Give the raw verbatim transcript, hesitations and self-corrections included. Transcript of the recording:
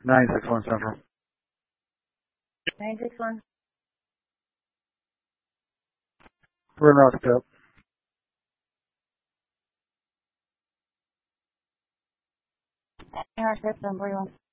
nine six one Central. nine six one. We're in route to Pip. Air Script on forty-one.